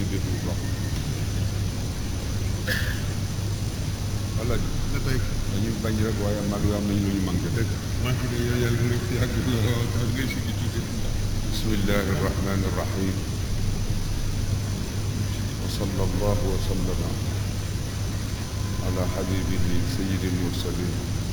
déglu bu baax walla dañuy bañ rek waaye mag yi am nañ lu ñu manqué dëgg bismillahi irrahmani irrahim wa sallallahu wa sallama ala habibihi sayyidi almursalin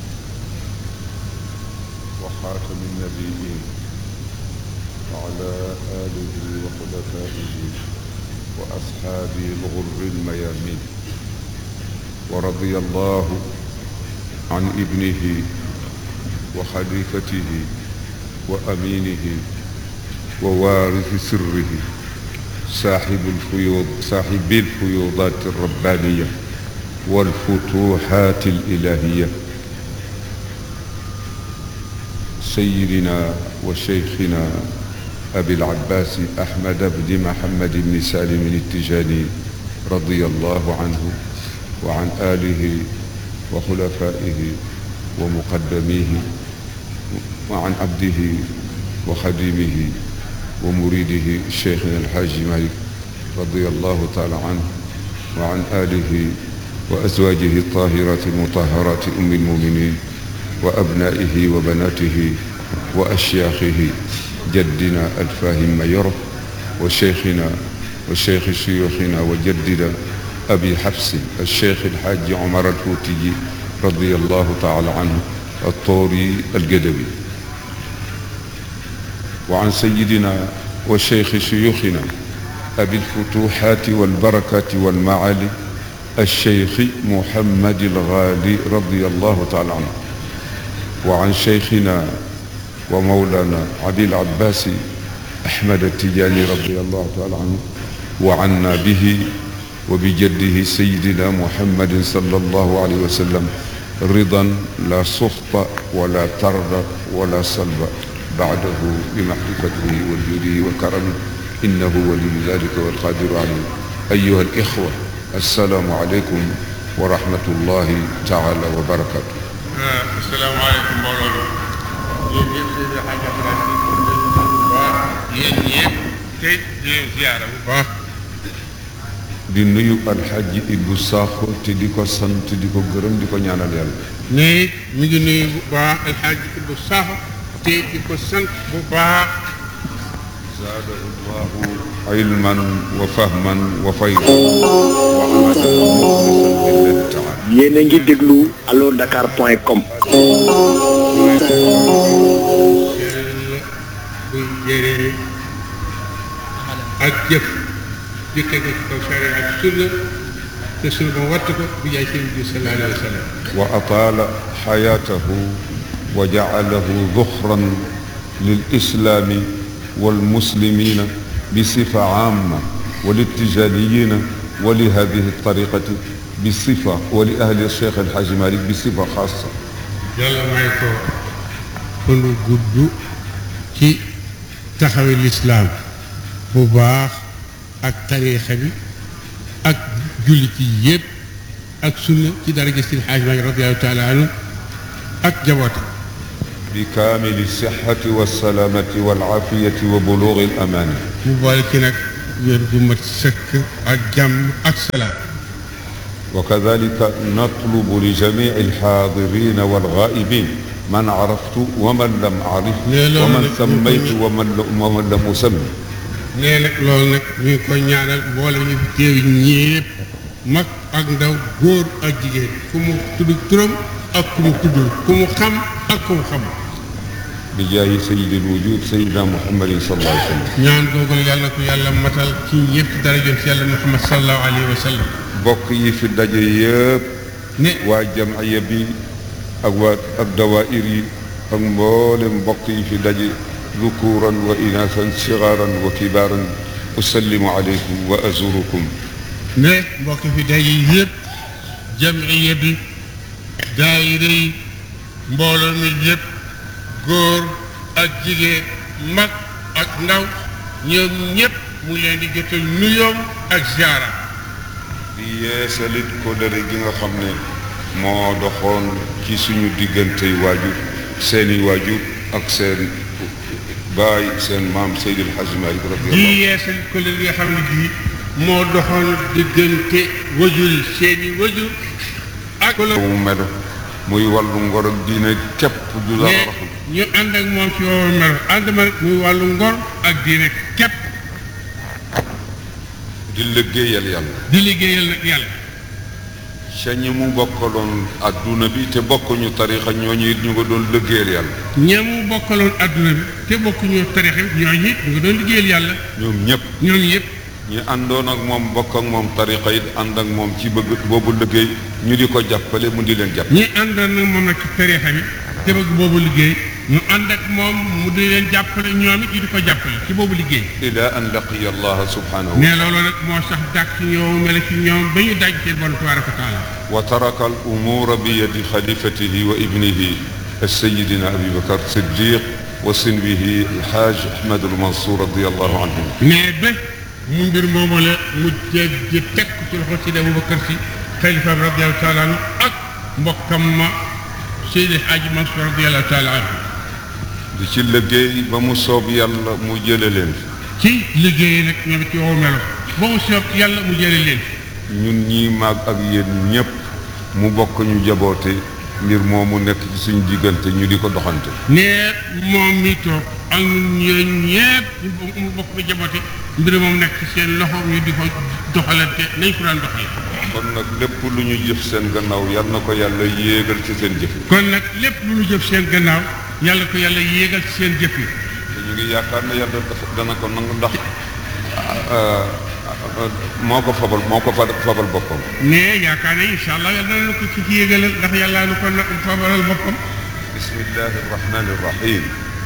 wa xaatami nnabiyin wa ala alihi wa xulafaihi wa ashaabihi alghurri almayamin wa radiya allahu an ibnihi wa xalifatihi wa aminihi wa waarisi sirrihi saaxibi alfuyuudaat alrabbaaniya walfutuuxaat alilahiya sayyidina wa sheykhina abil abbaasi ahmad bni muhammad bni saalim at-tijaani radiyallahu anhu wa an aalihi wa xulafaa'ihi wa muqaddamiihi wa an abdihi wa xadiimihi wa muriidihi Cheikhina Alxaaji Maalik radiyallahu taala anhu wa an aalihi wa azwaajihi at-taahiraati al-mutahharaati ummi al-mu'miniin wa abnaa'ihi wa banaatihi wa ashyaaxihi jaddinaa Alfaahim Mayoro wa Cheikhina wa cheikhi shuyuuxinaa wa jaddinaa أبي حفص الشيخ الحاج عمر الفوتي رضي الله تعالى عنه الطوري القدوي وعن سيدنا وشيخ شيوخنا أبي الفتوحات والبركات والمعالي الشيخ محمد الغالي رضي الله تعالى عنه وعن شيخنا ومولانا أبي العباس أحمد التجاني رضي الله تعالى عنه وعنا به وبجده سيدنا محمد صلى الله عليه وسلم رضا لا سخط ولا طرد ولا صلب بعده بمحبته وجوده وكرمه إنه ولي ذلك والقادر عليه أيها الإخوة السلام عليكم ورحمة الله تعالى وبركاته. السلام عليكم ورحمة الله. di nuyu alxaaji Ibou Sakho te di ko sant di ko gërëm di ko ñaanal yàlla. ne mi ngi nuyu bu baax alxaaji Ibou Sakho te di ko sant bu baax. zaadahu llahu ilman wa fahman wa faydan wa amalan muxlisan lillahi taala. yéen a ngi déglu allodakar.com. buy jëree ak jëf. jëkkee ko ci kaw sharia ak sunna te sunna ba watt ko bi jaay seen bi sallallahu alayhi wa sallam wa ataala xayaatahu wa jaalahu duxran lil islaami wal muslimina bi sifa aama wa littijaaniyina wa li hadihi tariqati bi sifa wa li ahli Cheikh El Hadj Malick bi sifa xaasa. yàlla may ko fanu gudd ci taxawi lislaam bu baax ak tariixa bi ak julli ci yépp ak sunna ci daraja Seydi El Hadji Malick radiyallahu taala anhu ak jaboota bi kaamili sixati wa salaamati wal aafiyati wa buluugi al amaani. mu boole ci nag wér gu mat sëkk ak jàmm ak salaam. wa kadaalika natlubu li jamii al xaadiriina wal gaa'ibiin man araftu wa man lam arif wa man sammaytu wa man lam usammi. nee nag loolu nag ñu ngi koy ñaanal mboolem ñu fi teew ñépp mag ak ndaw góor ak jigéen ku mu tudd turam ak ku mu tuddul ku mu xam ak ku mu xam. bi jaayi sayyidil wujuud sayyidina Muhammadin sallallahu alayhi wa sallam. ñaan googu yàlla ko yàlla matal ci ñëpp darajoon ci yàlla Muhammad sallallahu alayhi wa sallam. bokk yi fi daje yëpp. ne waa jamiya bi ak dawaayir yi ak mboolem mbokk yi fi daje. ذكورا وإناثا صغارا وكبارا أسلم عليكم وأزوركم. ne mbokk fi daje yëpp jamiya bi daayira yi mbooloo mi yëpp góor ak jigéen mag ak ndaw ñoom ñëpp mu leen di jotal nuyoom ak ziara. di yeesalit ko dara gi nga xam ne moo doxoon ci suñu diggante waajur seeni waajur ak seeni baay seen maam Seydi El Hadji Malick radiyallahu di yeesal ko li nga xam ne bii moo doxoon diggante wajur yi seeni wajur ak mu mel muy wàllu ngor ak diine képp du dara raxul ñu ànd ak moom ci woowu melo ànd ma muy wàllu ngor ak diine képp di liggéeyal yàlla di liggéeyal nag yàlla ca ñi mu bokkaloon adduna bi te bokkuñu tarixa ñooñu it ñu nga doon liggéeyal yàlla ña mu bokkaloon adduna bi te bokkuñu tarixa ñooñu it ñu nga doon liggéeyal yàlla ñoom ñëpp ñi àndoon ak moom bokk ak moom tarixa it ànd ak moom ci bëgg boobu liggéey ñu di ko jàppale mu di leen jàpp ñi àndoon nag moom nag ci tarixa bi te bëgg boobu liggéey ñu ànd ak moom mu di leen jàppale ñoom it ñu di ko jàppale ci boobu liggéey ila an laqiya allah subhanahu ne loolu nag moo sax dàq ñoom mel ci ñoom ba ñu daj seen borom tabaraka wa taala wa taraka al umura bi yadi xalifatihi wa ibnihi sayidina abi bakar siddiq wa sinwihi alxaaj ahmad almansour radiallahu anhum ne ba mu mbir moomu la mu jég ji teg ci loxo Seydi Aboubacar Si xalifa bi radiallahu taala anhu ak mbokkam ma Seydi Hadji Mansour radiallahu taala anhu di ci liggéey ba mu soob yàlla mu jële leen ci liggéey nag ñoom ci wow melo ba mu soob yàlla mu jële leen ñun ñii maag ak yéen ñëpp mu bokk ñu jaboote mbir moomu nekk ci suñu diggante ñu di ko doxante ne moom mi toog ak ñun ñëpp mu bokk ñu jaboote mbir moom nekk ci seen loxo ñu di ko doxalante nañ ko daan doxalee kon nag lépp lu ñu jëf seen gannaaw yal na ko yàlla yéegal ci seen jëf yi kon nag lépp lu ñu jëf seen gannaaw yàlla ko yàlla yéegal ci seen jëf yi te ñu ngi yaakaar ne yàlla dana ko nangu ndax moo ko fabal boppam ne yaakaar ne incha allah yàlla dana ko ci yéegalal ndax yàlla nu ko fabalal boppam bismillahi rahmani rahim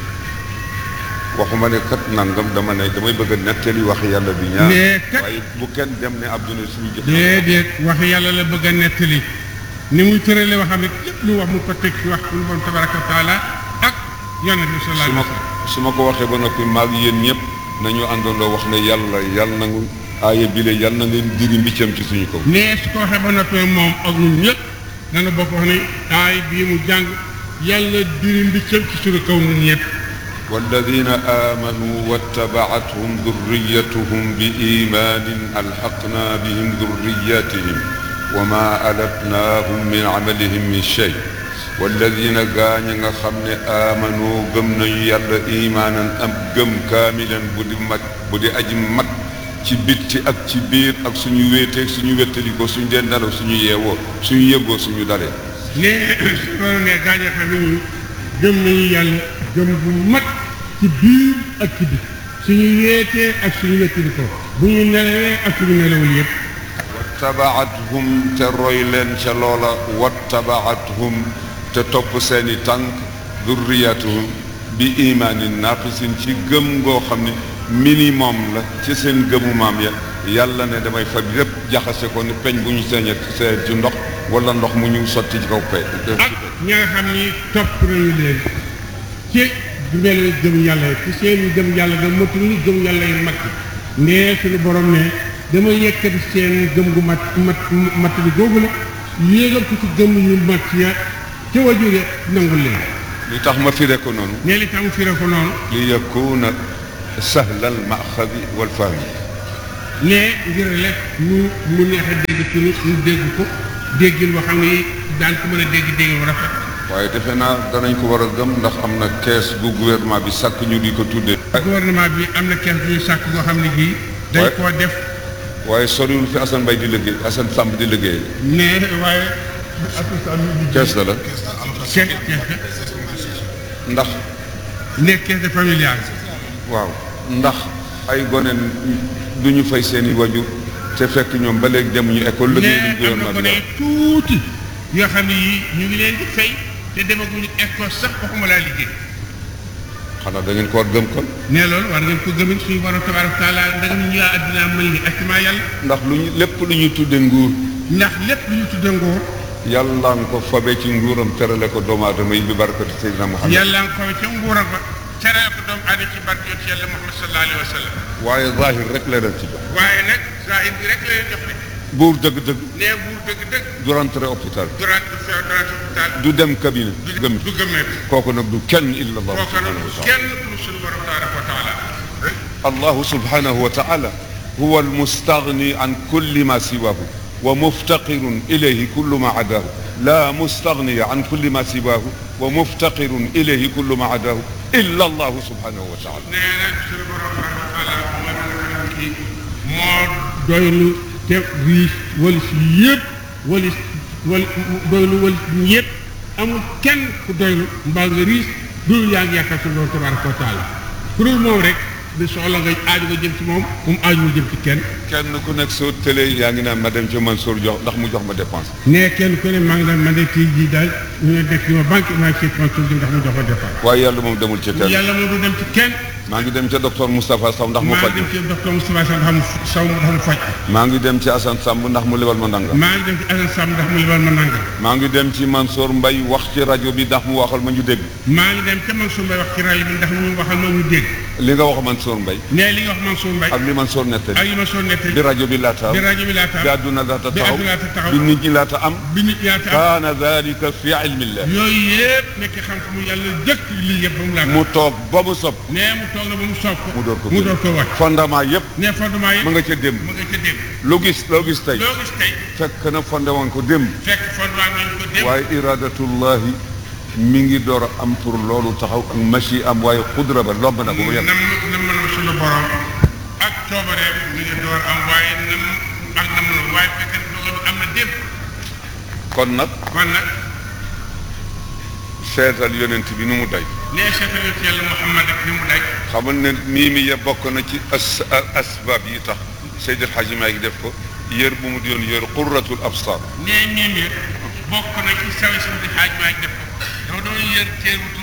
waxuma ne kat nangam dama ne damay bëgg a nettali wax yàlla bi ñaar waaye bu kenn dem ne abduna suñu jëf déedéet wax yàlla la bëgg a nettali ni muy tërale waxam rek lépp lu wax mu ko teg ci wax suñu borom tabaraka wa taala ak yonent bi sallallahu alayhi wa sallam su ma ko waxee ba noppi maag yéen ñëpp nañu àndandoo wax ne yàlla nangu aaya bile yàlla na ngeen diri mbiccam ci suñu kaw ne su ko waxee ba noppi moom ak ñun ñëpp dana bokk wax ne aay bii mu jàng yàlla diri mbiccam ci suñu kaw ñun ñëpp والذين آمنوا واتبعتهم ذريتهم بإيمان ألحقنا بهم ذرياتهم وما ألتناهم من عملهم من شيء والذين غانيا خمن آمنوا گمنا يالا إيمانا أم گم كاملا بدي أجي مات ci bitti ak ci biir ak suñu wéeteeg suñu wéttaliko suñu dee nelaw suñu yeewoo suñu yëgoo suñu dalee ne loolu ne gaaña xam ne gëm nañu yàlla gëm bu mat ci biir ak ci biir suñu wéetee ak suñu wéttaliko bu ñu nelawee ak suñu nelawul yëpp wattabaathum te roy leen ca loola wattabaathum te topp seeni tànk durriyatuhum bi imaanin naaqisin ci gëm ngoo xam ne minimum la ci seen gëmu maam ya yàlla ne damay fab lépp jaxase ko ni peñ bu ñu seeñee ci ndox wala ndox mu ñu sotti ci kaw pay ak ñi nga xam ni topp nañu leen ci mel gëm yàlla ci seen gëm yàlla nga matul ni gëm yàlla yi mat ne suñu borom ne dama yëkkati seen gëm gu mat bi googu la yéegal ko ci gëm yu mat ya ca wajure nangul leen li tax ma firé ko noonu ne li tax ma firé ko noonu li yakuna sahla al maxadi wal fahmi ne ngir lekk mu neex a dégg ci ñu dégg ko déggin boo xam ne daan ko mën a dégg bu rafet waaye defe naa danañ ko war a gëm ndax am na kees bu gouvernement bi sàkk ñu di ko tuddee gouvernement bi am na kees bu ñu sàkk boo xam ne bii dañ koo def waaye soriwul fi Assane Mbaye di liggéey Assane Samb di liggéey ne waaye kees la kees ndax ne kees de familial waaw ndax ay gone du ñu fay seen i wajur te fekk ñoom ba léegi demuñu école liggéey am na gone tuuti yoo xam ne yii ñu ngi leen di fay te demaguñu école sax waxuma laa liggéey xanaa da ngeen ko war gëm kon ne loolu war ngeen ko gëmin suñu borom tabaraka taala ndax ñu yaa addinaa mën ni aciment yàlla ndax lépp lu ñu tudde nguur ndax lépp lu ñu tudde nguur yàlla nga ko fabe ci nguuram terale ko doomu aadama yi bi barakati Seydina Muhammad yàlla nga ko ca nguuram ba terale ko doomu aadama ci barke yonent yàlla Muhammad sallallahu alayhi wa sallam waaye zahir rek la leen ci jox waaye nag zahir bi rek la leen jox ne buur dëgg-dëgg ne buur dëgg-dëgg du rentré hôpital du rentré hôpital du dem cabinet du gëmmee kooku nag du kenn illa allah kooku nag du kenn ku suñu borom tabaraka wa taala allahu subhanahu wa taala huwa almustaghni an kulli ma siwahu wa muftaqirun ilayhi kullu ma adahu la mustaghniya an kulli ma siwahu wa muftaqirun ilayhi kullu ma adahu illa allahu subhanahu wa taala. nee na suñu borom subhanahu wa taala moo doylu te riis walis yëpp walis doylu walis ñëpp amul kenn ku doylu mbaa nga riis dul yaa ngi yaakaar suñu borom tabaraka wa taala ku dul moom rek di soxla nga aaju nga jëm ci moom aaju nga jëm ci kenn ku nekk soo tëlee yaa ngi naan ma dem ci Mansour jox ndax mu jox ma dépense. ne kenn ku ne maa ngi naan ma de kii ji daal ñu ne def ci ma banque maa ngi ci Mansour ndax mu jox ma dépense. waaye yàlla moom demul ci kenn. yàlla moom du dem ci kenn. maa ngi dem ca docteur Moustapha Sow ndax mu faj. maa ngi dem ci docteur Moustapha Sow ndax mu faj. maa ngi dem ci Assane Samb ndax mu lebal ma nangam. maa ngi dem ci Assane Samb ndax mu lebal ma nangam. maa ngi dem ci Mansour Mbaye wax ci rajo bi ndax mu waxal ma ñu dégg. maa ngi dem ca Mansour Mbaye wax ci rajo bi ndax mu waxal ma ñu dégg. li nga wax Mansour Mbaye. nee li nga wax Mansour Mbaye. ak li Mansour nettali. ak li Mansour nettali. bi rajo bi laata. bi rajo bi laata. bi àdduna laata taxaw. bi àdduna laata taxaw. bi nit ñi laata am. bi nit ñi laata am. kaana dalika fi ilmillah. yooyu yëpp nekk xam-xamu yàlla jëkk lii yëpp ba mu laata. mu toog ba mu sob. nee mu toog na ba mu sob ko. mu door ko wax. fondement yëpp. nee fondement yëpp. ma nga ca démb. ma nga ca démb. loo gis tey. loo gis tey. fekk na fondé woon ko démb. fekk fondement nañ ko démb. waaye iradatullahi mi ngi door a am pour loolu taxaw ak machi am waaye xudra ba lomb na ko mu yem. nam suñu borom ak coobareem mi ngi door am waaye nam waaye fekk na dogal am na démb. kon nag seetal yonent bi nu mu day. nee seetal yonent yàlla Muhammad ak ni mu day. xamal ne mii mi ya bokk na ci asbaab yi tax Seydi El Hadji Malick def ko yër bu mu doon yër qurratul absar. nee mii mi bokk na ci sawi Seydi El Hadji Malick def ko dafa doon yër teeru